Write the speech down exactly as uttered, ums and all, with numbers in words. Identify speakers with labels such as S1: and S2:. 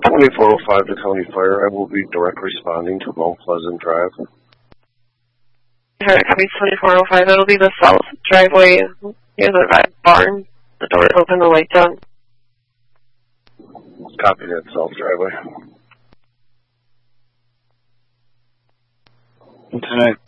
S1: twenty-four oh five to County Fire. I will be direct responding to Mount Pleasant Drive.
S2: Alright, copy twenty-four oh five. It'll be the south driveway near the red barn. The door's open, the lights on.
S1: Copy that, south driveway.
S3: Lieutenant